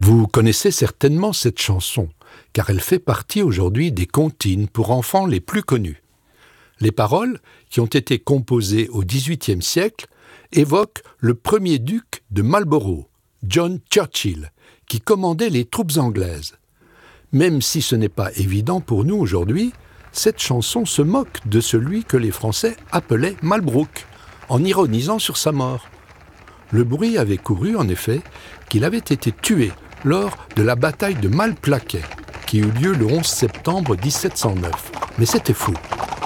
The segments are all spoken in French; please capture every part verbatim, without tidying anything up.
Vous connaissez certainement cette chanson, car elle fait partie aujourd'hui des comptines pour enfants les plus connues. Les paroles, qui ont été composées au dix-huitième siècle, évoquent le premier duc de Marlborough, John Churchill, qui commandait les troupes anglaises. Même si ce n'est pas évident pour nous aujourd'hui, cette chanson se moque de celui que les Français appelaient Malbrook, en ironisant sur sa mort. Le bruit avait couru, en effet, qu'il avait été tué lors de la bataille de Malplaquet, qui eut lieu le onze septembre dix-sept cent neuf. Mais c'était faux.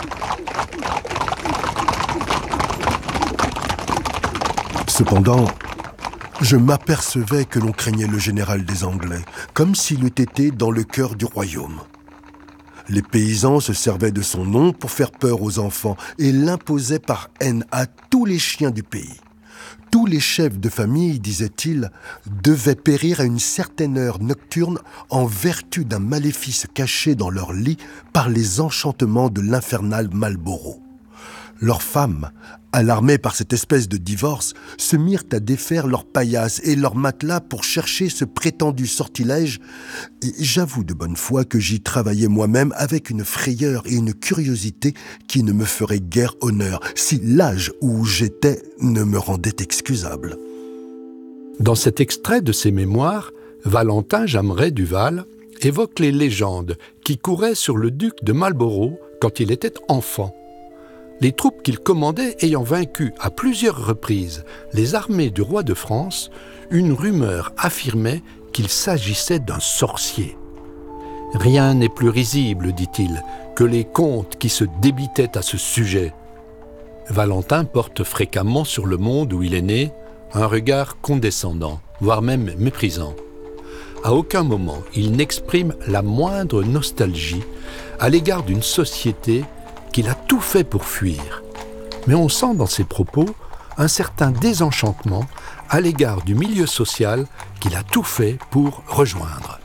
Cependant, je m'apercevais que l'on craignait le général des Anglais, comme s'il eût été dans le cœur du royaume. Les paysans se servaient de son nom pour faire peur aux enfants et l'imposaient par haine à tous les chiens du pays. Tous les chefs de famille, disait-il, devaient périr à une certaine heure nocturne en vertu d'un maléfice caché dans leur lit par les enchantements de l'infernal Marlborough. Leurs femmes, alarmées par cette espèce de divorce, se mirent à défaire leurs paillasses et leurs matelas pour chercher ce prétendu sortilège. Et j'avoue de bonne foi que j'y travaillais moi-même avec une frayeur et une curiosité qui ne me feraient guère honneur si l'âge où j'étais ne me rendait excusable. Dans cet extrait de ses mémoires, Valentin Jameray du Val évoque les légendes qui couraient sur le duc de Marlborough quand il était enfant. Les troupes qu'il commandait ayant vaincu à plusieurs reprises les armées du roi de France, une rumeur affirmait qu'il s'agissait d'un sorcier. Rien n'est plus risible, dit-il, que les contes qui se débitaient à ce sujet. Valentin porte fréquemment sur le monde où il est né un regard condescendant, voire même méprisant. À aucun moment il n'exprime la moindre nostalgie à l'égard d'une société qu'il a tout fait pour fuir. Mais on sent dans ses propos un certain désenchantement à l'égard du milieu social qu'il a tout fait pour rejoindre.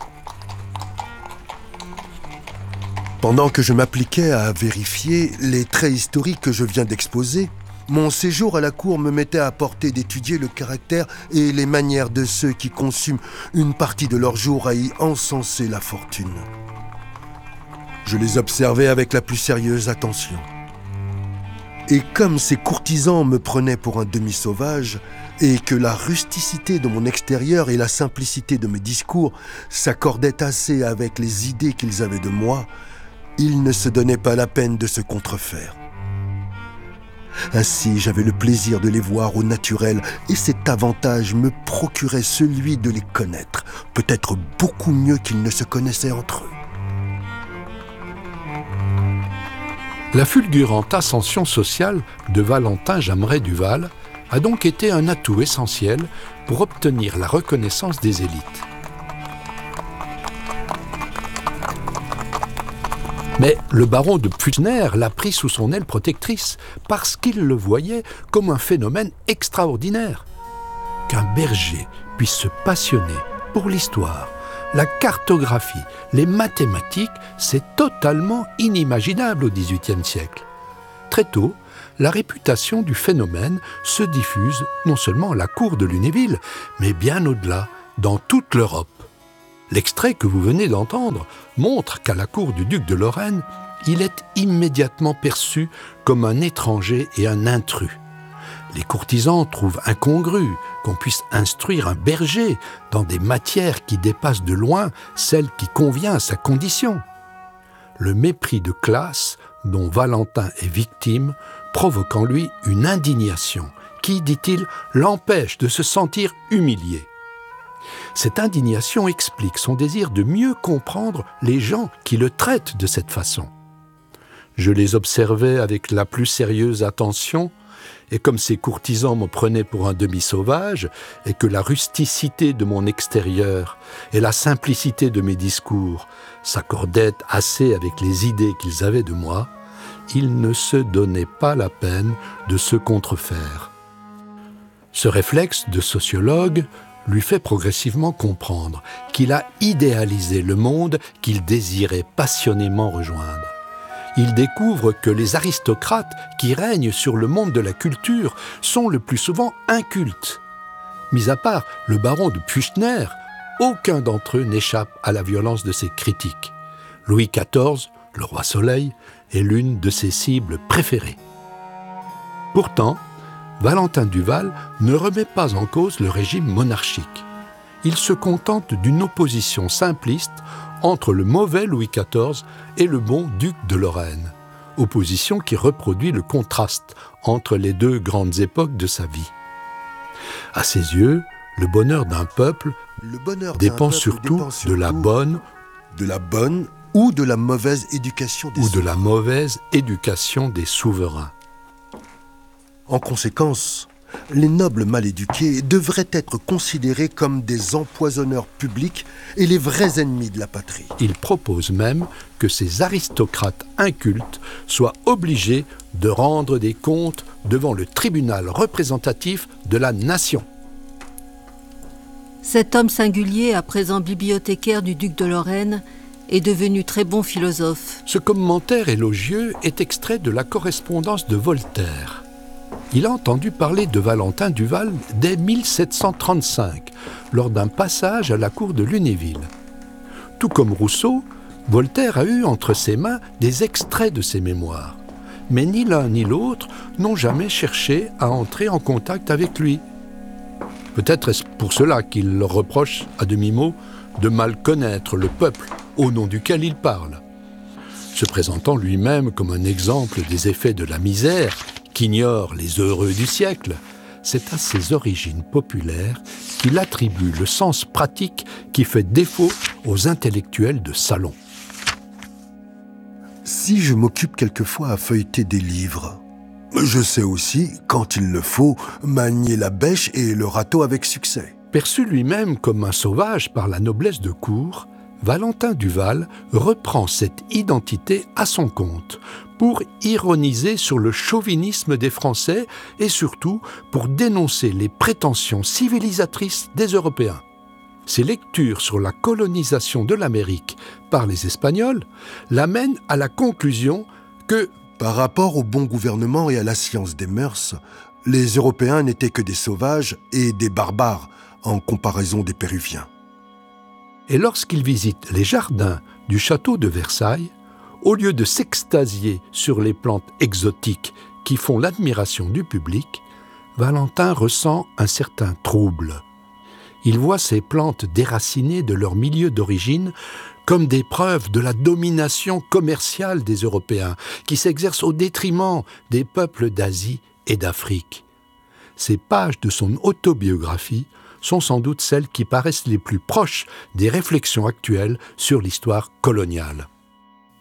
Pendant que je m'appliquais à vérifier les traits historiques que je viens d'exposer, mon séjour à la cour me mettait à portée d'étudier le caractère et les manières de ceux qui consument une partie de leur jour à y encenser la fortune. Je les observais avec la plus sérieuse attention. Et comme ces courtisans me prenaient pour un demi-sauvage, et que la rusticité de mon extérieur et la simplicité de mes discours s'accordaient assez avec les idées qu'ils avaient de moi, ils ne se donnaient pas la peine de se contrefaire. Ainsi, j'avais le plaisir de les voir au naturel, et cet avantage me procurait celui de les connaître, peut-être beaucoup mieux qu'ils ne se connaissaient entre eux. La fulgurante ascension sociale de Valentin Jameray du Val a donc été un atout essentiel pour obtenir la reconnaissance des élites. Mais le baron de Püttner l'a pris sous son aile protectrice parce qu'il le voyait comme un phénomène extraordinaire. Qu'un berger puisse se passionner pour l'histoire, la cartographie, les mathématiques, c'est totalement inimaginable au dix-huitième siècle. Très tôt, la réputation du phénomène se diffuse non seulement à la cour de Lunéville, mais bien au-delà, dans toute l'Europe. L'extrait que vous venez d'entendre montre qu'à la cour du duc de Lorraine, il est immédiatement perçu comme un étranger et un intrus. Les courtisans trouvent incongru qu'on puisse instruire un berger dans des matières qui dépassent de loin celles qui conviennent à sa condition. Le mépris de classe dont Valentin est victime provoque en lui une indignation qui, dit-il, l'empêche de se sentir humilié. Cette indignation explique son désir de mieux comprendre les gens qui le traitent de cette façon. Je les observais avec la plus sérieuse attention, et comme ces courtisans me prenaient pour un demi-sauvage, et que la rusticité de mon extérieur et la simplicité de mes discours s'accordaient assez avec les idées qu'ils avaient de moi, ils ne se donnaient pas la peine de se contrefaire. Ce réflexe de sociologue lui fait progressivement comprendre qu'il a idéalisé le monde qu'il désirait passionnément rejoindre. Il découvre que les aristocrates qui règnent sur le monde de la culture sont le plus souvent incultes. Mis à part le baron de Püttner, aucun d'entre eux n'échappe à la violence de ses critiques. Louis quatorze, le roi Soleil, est l'une de ses cibles préférées. Pourtant, Valentin Duval ne remet pas en cause le régime monarchique. Il se contente d'une opposition simpliste entre le mauvais Louis quatorze et le bon duc de Lorraine, opposition qui reproduit le contraste entre les deux grandes époques de sa vie. À ses yeux, le bonheur d'un peuple Le bonheur dépend d'un peuple surtout dépend de la surtout bonne de la bonne ou de la mauvaise éducation des ou de la souverains. mauvaise éducation des souverains. En conséquence, les nobles mal éduqués devraient être considérés comme des empoisonneurs publics et les vrais ennemis de la patrie. Il propose même que ces aristocrates incultes soient obligés de rendre des comptes devant le tribunal représentatif de la nation. Cet homme singulier, à présent bibliothécaire du duc de Lorraine, est devenu très bon philosophe. Ce commentaire élogieux est extrait de la correspondance de Voltaire. Il a entendu parler de Valentin Duval dès mille sept cent trente-cinq, lors d'un passage à la cour de Lunéville. Tout comme Rousseau, Voltaire a eu entre ses mains des extraits de ses mémoires. Mais ni l'un ni l'autre n'ont jamais cherché à entrer en contact avec lui. Peut-être est-ce pour cela qu'il leur reproche, à demi-mot, de mal connaître le peuple au nom duquel il parle. Se présentant lui-même comme un exemple des effets de la misère qu'ignorent les heureux du siècle, c'est à ses origines populaires qu'il attribue le sens pratique qui fait défaut aux intellectuels de salon. Si je m'occupe quelquefois à feuilleter des livres, je sais aussi, quand il le faut, manier la bêche et le râteau avec succès. Perçu lui-même comme un sauvage par la noblesse de cour, Valentin Duval reprend cette identité à son compte pour ironiser sur le chauvinisme des Français et surtout pour dénoncer les prétentions civilisatrices des Européens. Ses lectures sur la colonisation de l'Amérique par les Espagnols l'amènent à la conclusion que, par rapport au bon gouvernement et à la science des mœurs, les Européens n'étaient que des sauvages et des barbares en comparaison des Péruviens. Et lorsqu'il visite les jardins du château de Versailles, au lieu de s'extasier sur les plantes exotiques qui font l'admiration du public, Valentin ressent un certain trouble. Il voit ces plantes déracinées de leur milieu d'origine comme des preuves de la domination commerciale des Européens qui s'exerce au détriment des peuples d'Asie et d'Afrique. Ces pages de son autobiographie sont sans doute celles qui paraissent les plus proches des réflexions actuelles sur l'histoire coloniale.